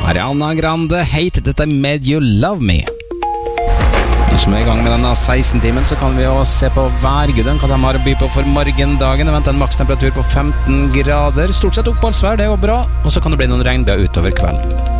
Ariana Grande, Hate That I Made You Love Me. Nå som vi I gang med denne 16-timen, så kan vi jo se på værguden, hva de har å by på for morgendagen. Det venter en makstemperatur på 15 grader. Stort sett oppholdsvær, det går bra. Og så kan det bli noen regnbyger utover kvelden.